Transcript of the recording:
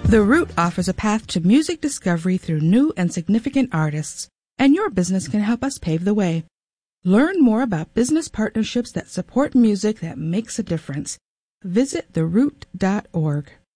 The Root offers a path to music discovery through new and significant artists, and your business can help us pave the way. Learn more about business partnerships that support music that makes a difference. Visit theroot.org.